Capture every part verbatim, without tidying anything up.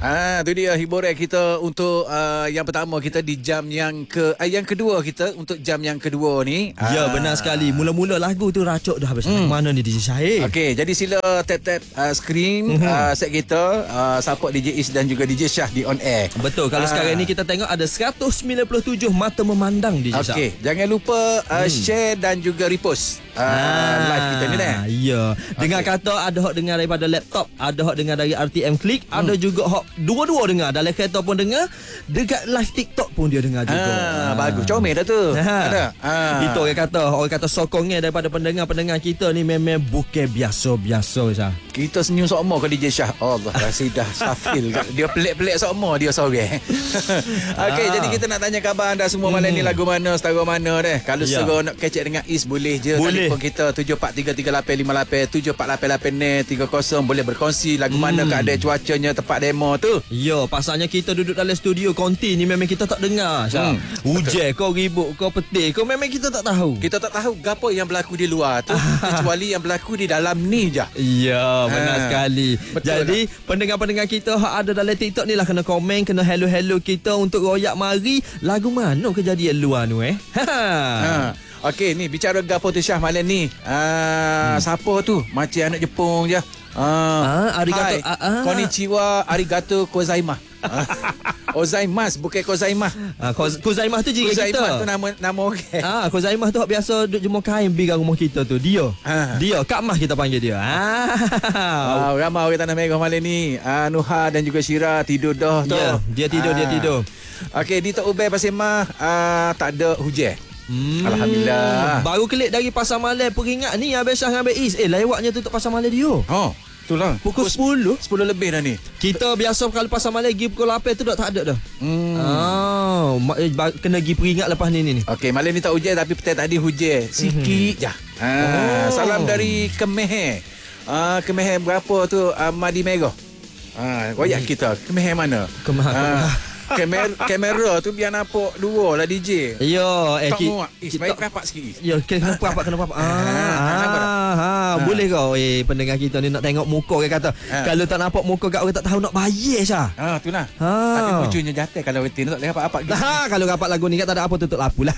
Ah, tu dia hiburan kita untuk uh, yang pertama kita di jam yang ke uh, yang kedua kita untuk jam yang kedua ni. Ya, ah. benar sekali. Mula-mula lagu tu racuk dah habis. Hmm. Mana ni D J Syahir? Okey, jadi sila tap-tap uh, skrin mm-hmm. uh, set kita uh, support D J Is dan juga D J Syah di on air. Betul. Kalau ah. sekarang ni kita tengok ada seratus sembilan puluh tujuh mata memandang D J Syah. Okey, jangan lupa uh, hmm. share dan juga repost uh, ah. live kita ni dah. Ya. Dengar okay. kata ada hok dengar daripada laptop, ada hok dengar dari R T M Click, hmm. ada juga hok dua-dua dengar. Dalam kereta pun dengar, dekat live TikTok pun dia dengar juga. Ah, ah. Bagus. Comel dah tu. Ha. Ada. Ah. Itu orang kata, orang kata sokongnya daripada pendengar-pendengar kita ni memang bukan biasa-biasa Syah. Kita senyum sokmo ke D J Syah. Allah, rasa dah safil. Dia pelik-pelik sokmo dia seorang. Okey, ah. jadi kita nak tanya khabar anda semua malam hmm. ni lagu mana, setara mana deh. Kalau ya. Seru nak kecek dengan Is boleh je. Boleh. Telefon kita tujuh empat tiga tiga lapan lima lapan tujuh empat lapan lapan tiga kosong. Boleh berkongsi lagu hmm. mana keadaan cuacanya tempat demo tu. Ya, pasalnya kita duduk dalam studio konti ni memang kita tak dengar Syah. Hmm. Hujan kau ribut kau petir kau memang kita tak tahu. Kita tak tahu gapo yang berlaku di luar tu kecuali yang berlaku di dalam ni je. Ya, benar ha. sekali. Betul. Jadi lah. pendengar-pendengar kita hak ada dalam TikTok ni lah kena komen, kena hello-hello kita untuk royak mari lagu mana kejadian luar tu eh. Ha. Okey, ni bicara gapo tu Syah malam ni. Ah, hmm. siapa tu? Macam anak Jepun je. Ah, ah arigato. Ah, ah. Konnichiwa, arigato gozaimasu. Ozaimasu bukan kozaimasu. Ah, kozaimasu tu jiran kita. Kozaimasu tu nama nama orang. Okay. Ah, kozaimasu tu biasa duduk jemur kain biar rumah kita tu. Dia. Ah. Dia Kak Mas kita panggil dia. Ah. Wow, ramai orang Tanah Merah malam ni. Ah, Nuha dan juga Syira tidur dah tu. Ya, dia tidur ah. dia tidur. Okey, di Tok Ubay Pasir Mah ah, tak ada hujan. Hmm. Alhamdulillah. Baru kelik dari Pasar Malai peringat ni Abang Syah dengan Abang Is. Eh, lewatnya tutup Pasar Malai dia. Oh. Itulah. Pukul sepuluh sepuluh lebih dah ni. Kita biasa kalau Pasar Malai pergi pukul lapan tu dah tak ada dah. Hmm. Oh, kena pergi peringat lepas ni ni. Okey, malam ni tak hujan tapi petang tadi hujan. Sikit je. Hmm. Ha, oh. Salam dari Kemeh. Ah, Kemeh berapa tu? Ah, Madi Merah. Ah, royak hmm. kita. Kemeh mana? Kemah. Ah. Kamera, kamera tu biar nampak dua lah D J. Ya, eh ki, Is, baik rapat sikit. Ya, kena rapat, kena rapat. Ah, ah, ah, ah, boleh kau eh pendengar kita ni nak tengok muka orang kata. Ha. Kalau tak nampak muka kat orang tak tahu nak bayar Syah. Ha, itulah. Ha. Tapi bujurnya jatuh kalau retin tak boleh rapat-rapat gitu. Ha, kalau rapat lagu ni kat tak ada apa tutup lapu lah.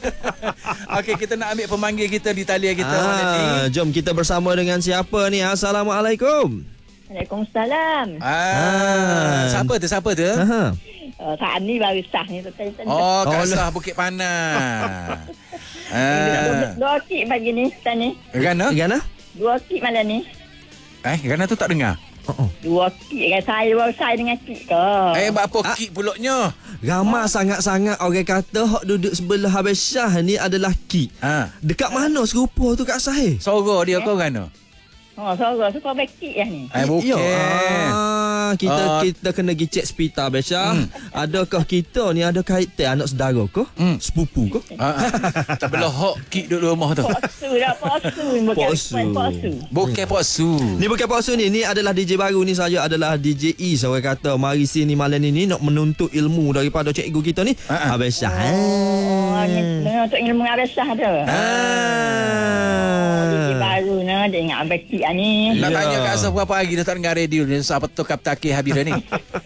Okey, kita nak ambil pemanggil kita di talian kita ah, malam ni. Jom kita bersama dengan siapa ni? Assalamualaikum. Waalaikumsalam. Ah, ah. Siapa tu? Siapa tu? Ha. Uh, Kak Ani baru sah ni. Oh, Kak Sah Bukit Panas. ah. Dua kit pagi ni, Ustaz ni. Gana? Gana? Dua kit malam ni. Eh, Gana tu tak dengar? Oh, oh. Dua kit kan saya baru saya dengan kit ke. Eh, apa ah. kit pulaknya? Ramai sangat-sangat orang kata hok duduk sebelah Abang Syah ni adalah kit. Ha. Dekat mana serupa tu Kak Sah? Suara dia eh? Kau Gana? Oh, suara suka bekik lah ni. Eh, bukan. Ah, kita uh, kita kena pergi cek hospital Besha. Hmm. Adakah kita ni ada kaitan anak saudara ke? Hmm. Sepupu ke? Ah, tak belah hok kik duduk rumah tu. Posu dah, posu. Bukan posu. Bukan posu. Ni bukan posu ni. Ni adalah D J baru ni, saya adalah D J Is. Orang kata mari sini malam ni, ni nak menuntut ilmu daripada cikgu kita ni. Uh-huh. Abang Syah. Oh, ni menuntut ilmu Abang Syah tu. Ah. D J baru ni dia ingat Abang Syah ni. Nak ya. tanya Kak Asaf berapa hari dah tak dengar radio ni. Siapa tu Kap Takir Habira ni?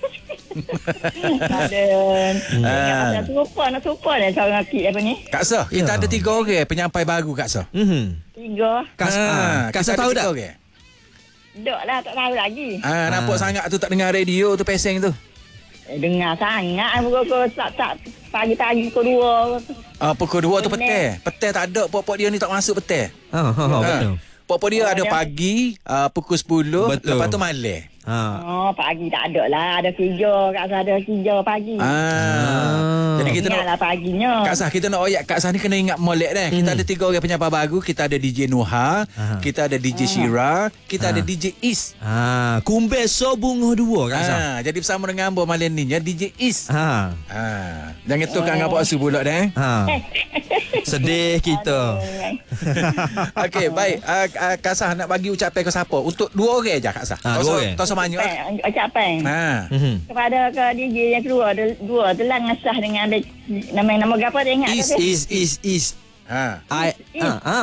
Ada. Nak serupa, nak serupa dah cara ngakit apa ni. Kak Asaf, kita ya. ada tiga orang penyampai baru Kak Asaf. Mhm. Tiga. Kak Asaf, Kak Asaf tahu tak? Tak lah, tak tahu lagi. Ah, nampak sangat tu tak dengar radio tu peseng tu. Eh, dengar sangat. Pukul tak tak pagi-pagi pukul dua. Ah, pukul dua tu petang. Petang tak ada, pok-pok dia ni tak masuk petang. Ha, ha, ha, betul. Pok-pok dia oh, ada dia. pagi, uh, pukul sepuluh, betul. Lepas tu malam. Ha. Oh, pagi tak ada lah. Ada tiga. Kak Sah ada tiga pagi. Ah. ah. Jadi kita nak lah paginya. Kak Sah, kita nak oyak Kak Sah ni kena ingat molek dah. Kita hmm. ada tiga orang penyampai baru. Kita ada D J Nuha, Aha. kita ada D J Syira, kita Aha. ada D J Is. Ha, kumbe so bunga dua Kak Sah. Ha, jadi bersama dengan Ambo malam ni ya D J Is. Ha. Ha. Jangan tukar dengan Pak Asu pula dah. Ha. Sedih kita. Okey, baik. Uh, uh, Kak Sah nak bagi ucapan ke siapa? Untuk dua orang je Kak Sah. Ha, dua orang. Tak usah banyak. Ucapan. Ha. Mm-hmm. Kepada ke D J yang kedua, dua Telang Asah dengan nama nama apa dia ingat? Is is is is. Ha. I ah ah.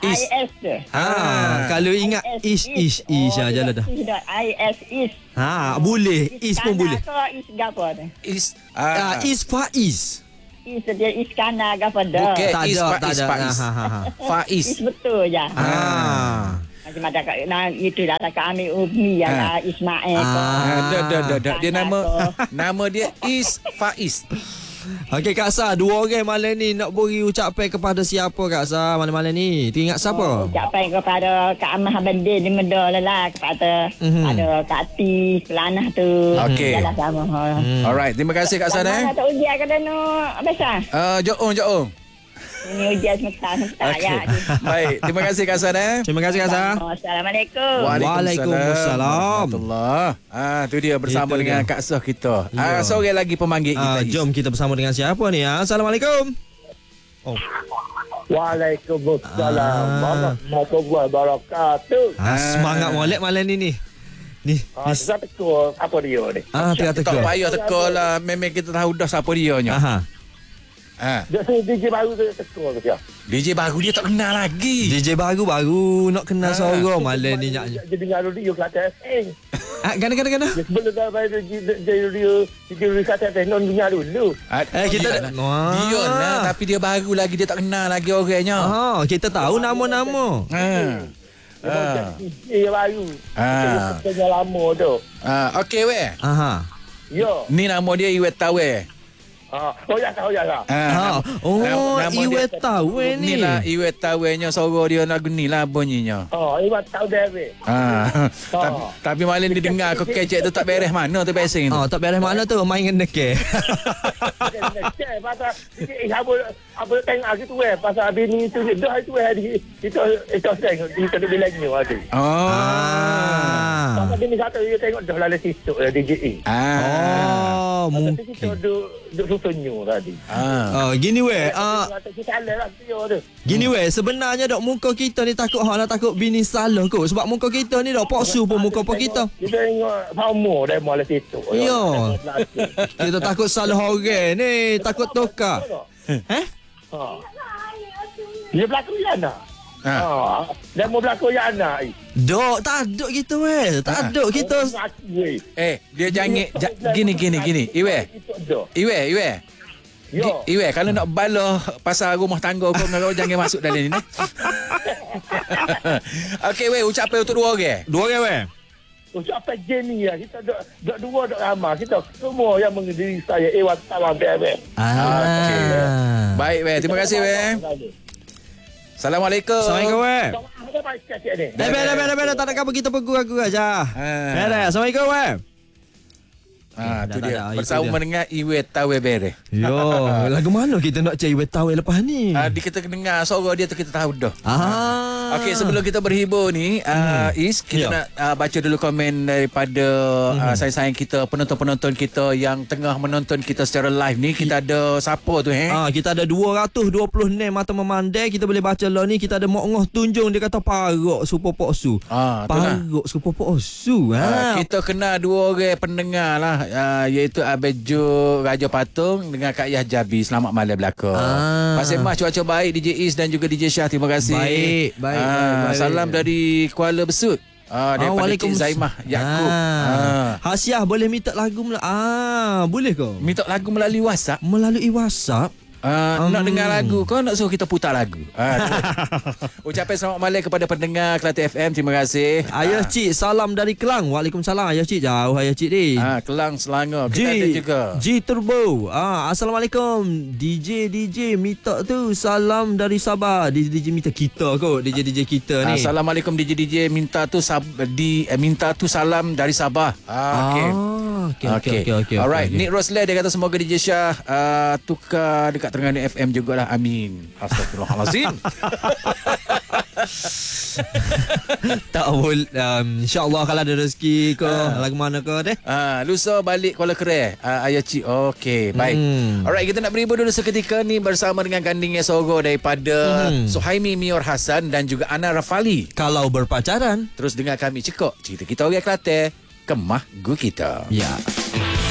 Is. I S tu. Ah, kalau ingat is is is Oh, aja lah dah. is dah. I S is. Ha, boleh. Is pun boleh. Iskandar ke is gapo tu? Is. Ah, Ah, is Faiz. Is dia Iskandar gapo dah. Bukan. Tak Is ada, Faiz, tak ada. Faiz. Ha ha ha. Faiz. Is betul je. Ah. Macam ada kat nah, itu dah tak ambil Umi ya Ah. lah Ismail Ah. ke. Ah, dah, dah, dah, dah. Dia Iskandar nama ke. nama dia Is Faiz. Okey Kak Sa, dua orang malam ni nak beri ucapan kepada siapa Kak Sa malam-malam ni? Teringat siapa? Ucapan kepada Kak Amah Bandar di Medan lah kepada Mhm. ada Kak Ti Pelanah tu. Okey. Jalan sama. Hmm. Alright, terima kasih Kak San eh. Mana tak ujian ke dano apa sah? Uh, Joong, Joong. Ini ujian semesta-semesta Okey. ya. Baik, terima kasih Kak San eh. Terima kasih Kak Sa. Assalamualaikum. Waalaikumsalam. Warahmatullah. Ah, tu dia bersama Itu dengan dia. Kak Soh kita. Ya. Ah, seorang lagi pemanggil kita. Ah, Is. jom kita bersama dengan siapa ni? Ah, Assalamualaikum. Oh. Waalaikumsalam Ah. warahmatullahi wabarakatuh. Ah, semangat molek malam ni ni. Ni. Ah, ni. saya tekor apa dia ni? Ah, tengah Tak teka. payah teka lah. Memang kita tahu dah siapa dia nya. Aha. Ha. Dia saya D J baru saya tekor ke dia. D J baru dia tak kenal lagi. D J baru baru nak kenal Ah. seorang malam ni nyaknya. Dia dengar radio Kelantan F M. Ah, gana gana gana. Dia sebelum dah bayar radio radio radio Kelantan F M non dengar dulu. Ah, Eh, kita dia, dah- Wah. dia lah, tapi dia baru lagi, dia tak kenal lagi orangnya. Ah, kita tahu nama-nama. Ha. Dia macam D J yang baru. Ah. Dia lama tu. Ah, okey weh. Aha. Yo. Ni nama dia Iwet Tawe. Ah, oh ya tahu ya lah. Ah, oh, nama dia- Iwe tahu eh, Ni ni. lah Iwet Tawe nya suara dia lagu ni lah bunyinya. Oh, Iwan tahu David. Ah. tapi, tapi malam dia dengar kau kecek tu tak beres mana tu basing tu. Oh, tak beres mana tu main dengan deke. Cek pasal eh apa apa tengok gitu eh pasal bini tu dah itu eh di kita itu tengok di kedua bilang ni ada. Oh. Ah. Pasal bini satu dia tengok dah lalu situ D J E. Ah. Oh, Pasal kita mungkin. duduk duduk susunyu tadi. Ah. Oh, gini weh. Ah, Kita salah lah dia tu. gini weh, sebenarnya dok muka kita ni takut hak nak takut bini salah kot. Sebab muka kita ni dok poksu pun muka pun kita. Kita tengok Paumo dah mula situ. Yo. Kita takut salah orang ni, takut tukar. Eh? Ha. Dia berlaku Yana. Ha. Ha. Dia mau berlaku Yana. Dok, tak ada kita weh. Tak ada kita. Eh, dia jangan ja, gini gini gini. Iwe. Iwe, Iwe. Yo. Iwe, kalau nak baloh pasal rumah tangga kau kau jangan masuk dalam ni. Nah. Okey, weh, ucapan untuk dua orang. Dua orang weh. Ucapan Jenny lah. Kita duk, duk dua duk ramah. Kita semua yang mengendiri saya. Eh, wartawan B M. Ah. Baik, weh. Terima kasih, weh. Assalamualaikum. Assalamualaikum weh. Ada baik sikit ni. Dah dah dah dah tak ada apa kita pegur aku aja. Ah. Dah dah. Assalamualaikum weh. Ah, Eh, tu dah, dia. dah, dah. Bersama Itu dia. dengan Iwe Tawe Bere. Yo, lagu mana kita nak cari wetawai lepas ni? Ah, di kita dengar suara dia tu kita tahu dah. Ah. Okey, sebelum kita berhibur ni, uh, Is, kita Ya. nak uh, baca dulu komen daripada uh, sayang-sayang kita, penonton-penonton kita yang tengah menonton kita secara live ni. Kita ada siapa tu eh? Ah, kita ada dua ratus dua puluh enam mata memandai. Kita boleh baca lah ni. Kita ada Mok Ngoh Tunjung. Dia kata parok super poksu. Ah, tu lah. Parok super poksu. Uh, Ha. kita kenal dua orang pendengar lah, uh, iaitu Abejo Raja Patung dengan Kak Yah Jabi. Selamat malam belaka. Ah. Pasal Mas cuaca baik, D J Is dan juga D J Syah. Terima kasih. Baik, baik, Ah, baik, baik. salam dari Kuala Besut. Ah, daripada Cik Zaimah Yaakob. Ah. Ah. Hasiah boleh minta lagu mel- Ah, boleh ke? Minta lagu melalui WhatsApp. Melalui WhatsApp. Uh, Um. Nak dengar lagu kau nak suruh kita putar lagu. Uh, ucapan selamat malam kepada pendengar Kelantan F M. Terima kasih. Ayah Cik, salam dari Kelang. Waalaikumsalam Ayah Cik. Jauh Ayah Cik ni. Ah, Kelang Selangor. Kita ada G, juga. G Turbo. Ah, Assalamualaikum. D J D J minta tu salam dari Sabah. D J D J minta kita kot. D J D J kita ni. Assalamualaikum D J D J, minta tu sab, di eh, minta tu salam dari Sabah. Ah, okey. Ah, okey okey okey okey. Alright, okey. Nick Rosler dia kata semoga D J Syah uh, tukar dekat Terengganu F M jugalah. Amin. Astagfirullahalazim. Tak boleh. Um, InsyaAllah kalau ada rezeki ke lagu mana ke deh. Ah, lusa balik Kuala Kerai. Ah, Ayah Cik. Okey, baik. Hmm. Alright, kita nak berhibur dulu seketika ni bersama dengan gandingnya Soro daripada Hmm. Suhaimi Mior Hassan dan juga Ana Rafali. Kalau berpacaran. Terus dengar kami cekok cerita kita orang Kelantan, Kemah Gu Kita. Ya.